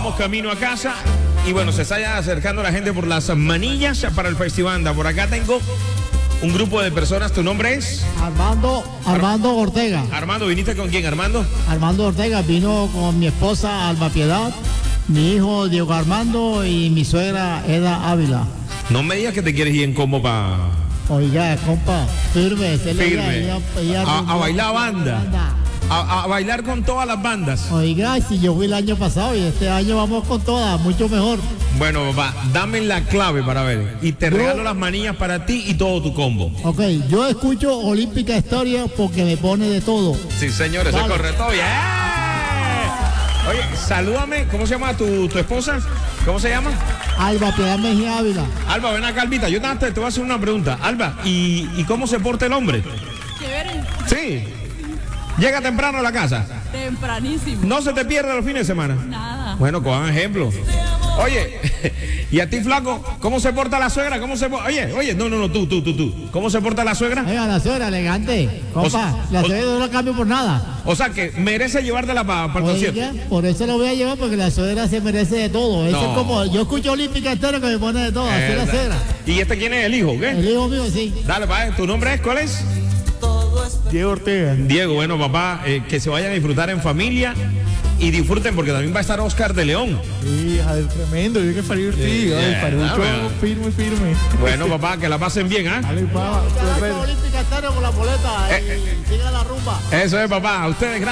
vamos camino a casa. Y bueno, se está ya acercando la gente por las manillas para el festival. Por acá tengo un grupo de personas. ¿Tu nombre es? Armando Ortega. Armando, ¿viniste con quién, Armando? Armando Ortega vino con mi esposa Alma Piedad, mi hijo Diego Armando y mi suegra Eda Ávila. No me digas que te quieres ir en combo para... Oiga, compa, firme. A bailar banda. A bailar con todas las bandas. Oiga, si yo fui el año pasado y este año vamos con todas, mucho mejor. Bueno, papá, dame la clave para ver. Y te regalo las manillas para ti y todo tu combo. Ok, yo escucho Olímpica Estéreo porque me pone de todo. Sí, señor, eso es correcto. ¡Bien! Oye, salúdame. ¿Cómo se llama tu esposa? ¿Cómo se llama? Alba Piedad Mejía Ávila. Alba, ven acá, Albita. Yo te voy a hacer una pregunta. Alba, ¿y cómo se porta el hombre? Chévere. Sí. ¿Llega temprano a la casa? Tempranísimo. ¿No se te pierde los fines de semana? Nada. Bueno, cojan ejemplo. Oye, ¿y a ti, flaco? ¿Cómo se porta la suegra? Oye, no, tú. ¿Cómo se porta la suegra? Oiga, la suegra, elegante. Compa, la suegra no la cambio por nada. O sea, que merece llevártela para el concierto. Por eso lo voy a llevar, porque la suegra se merece de todo. Eso es como, yo escucho Olímpica Estéreo que me pone de todo, así la suegra. ¿Y este quién es el hijo? ¿Qué? El hijo mío, sí. Dale, pa, ¿tu nombre es? ¿Cuál es? Diego Ortega. Diego, bueno, papá, que se vayan a disfrutar en familia y disfruten porque también va a estar Oscar de León. Sí, tremendo, yo que Farid Ortiz, firme. Bueno, papá, que la pasen bien, ¿ah? Olímpica Estéreo con la boleta y siga la rumba. Eso es, papá, a ustedes, gracias.